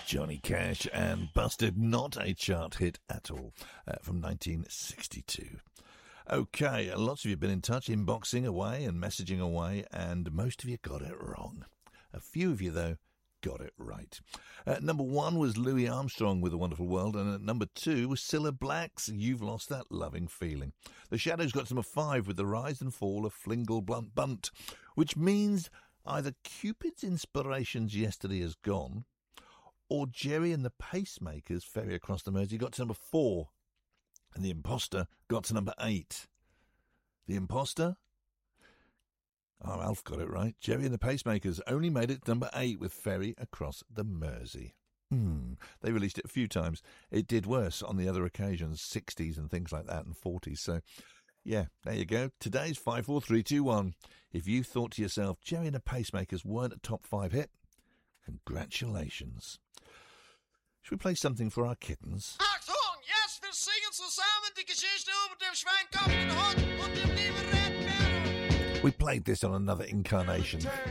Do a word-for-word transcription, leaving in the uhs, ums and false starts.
Johnny Cash and Busted, not a chart hit at all, uh, from nineteen sixty-two. Okay, lots of you have been in touch, inboxing away and messaging away, and most of you got it wrong. A few of you, though, got it right. Uh, number one was Louis Armstrong with A Wonderful World, and at number two was Cilla Black's You've Lost That Loving Feeling. The Shadows got to number five with The Rise and Fall of Flingle Blunt Bunt, which means either Cupid's Inspirations Yesterday Is Gone, or Jerry and the Pacemakers Ferry Across the Mersey got to number four, and The Imposter got to number eight. The Imposter? Oh, Alf got it right. Jerry and the Pacemakers only made it to number eight with Ferry Across the Mersey. Hmm. They released it a few times. It did worse on the other occasions, sixties and things like that, and forties. So, yeah, there you go. Today's five, four, three, two, one. If you thought to yourself, Jerry and the Pacemakers weren't a top five hit, congratulations. Should we play something for our kittens? Achtung, jetzt wir singen zusammen die Geschichte über den Schweinkopf, den Hund und den lieben Red Bär. We played this on another incarnation.